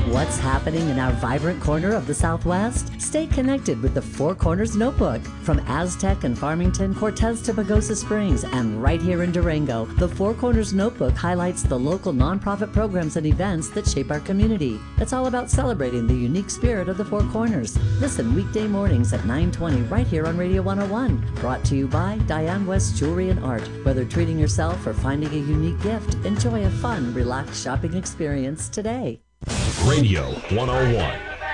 What's happening in our vibrant corner of the Southwest? Stay connected with the Four Corners Notebook. From Aztec and Farmington, Cortez to Pagosa Springs, and right here in Durango, the Four Corners Notebook highlights the local nonprofit programs and events that shape our community. It's all about celebrating the unique spirit of the Four Corners. Listen weekday mornings at 9:20 right here on Radio 101. Brought to you by Diane West Jewelry and Art. Whether treating yourself or finding a unique gift, enjoy a fun, relaxed shopping experience today. Radio 101.